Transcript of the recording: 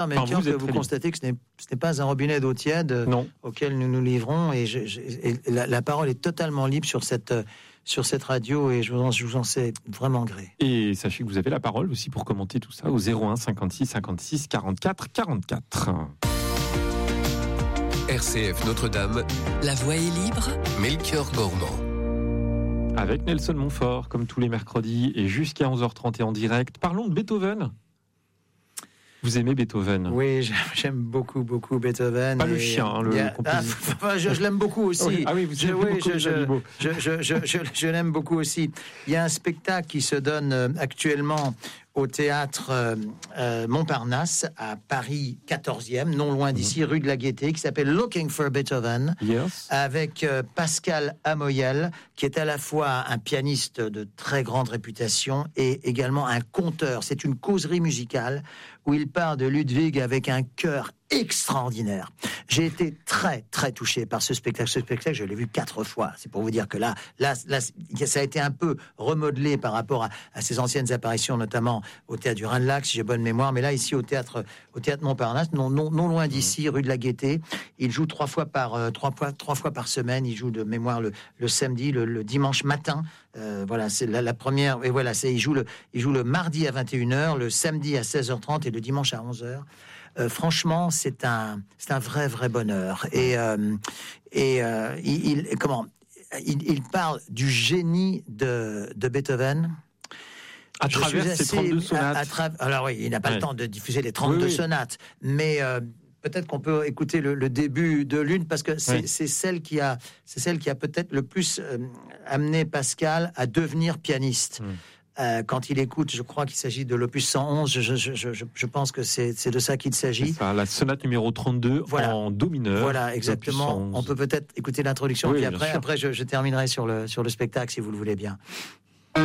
Melchior, que vous constatez que ce n'est pas un robinet d'eau tiède auquel nous nous livrons, et la parole est totalement libre sur cette radio, et je vous en sais vraiment gré. Et sachez que vous avez la parole aussi pour commenter tout ça au 01 56 56 44 44. RCF Notre-Dame, la voix est libre. Melchior Gormand. Avec Nelson Montfort, comme tous les mercredis, et jusqu'à 11h30 et en direct. Parlons de Beethoven. Vous aimez Beethoven ? Oui, j'aime beaucoup Beethoven. Pas le chien, le compositeur. Je l'aime beaucoup aussi. Ah oui, vous aimez beaucoup les animaux. Je l'aime beaucoup aussi. Il y a un spectacle qui se donne actuellement au théâtre Montparnasse à Paris 14e, non loin d'ici, rue de la Gaîté, qui s'appelle Looking for Beethoven, avec Pascal Amoyel, qui est à la fois un pianiste de très grande réputation et également un conteur. C'est une causerie musicale où il part de Ludwig avec un cœur extraordinaire. J'ai été très touché par ce spectacle. Ce spectacle, je l'ai vu 4 fois. C'est pour vous dire que là, ça a été un peu remodelé par rapport à ses anciennes apparitions, notamment au théâtre du Rhin-de-Lac, si j'ai bonne mémoire. Mais là, ici, au théâtre Montparnasse, non loin d'ici, rue de la Gaîté, il joue 3 fois par semaine. Il joue de mémoire le samedi, le dimanche matin. Voilà, c'est la première. Et voilà, il joue le mardi à 21h, le samedi à 16h30 et le dimanche à 11h. Franchement, c'est un vrai bonheur. Et il parle du génie de Beethoven. À travers ces 32 sonates. Alors oui, il n'a pas le temps de diffuser les 32 sonates, mais peut-être qu'on peut écouter le début de l'une, parce que c'est celle qui a peut-être le plus amené Pascal à devenir pianiste. Quand il écoute, je crois qu'il s'agit de l'opus 111, je pense que c'est de ça qu'il s'agit. C'est ça, la sonate numéro 32 en do mineur. Voilà, exactement. On peut peut-être écouter l'introduction, puis après je terminerai sur le spectacle, si vous le voulez bien.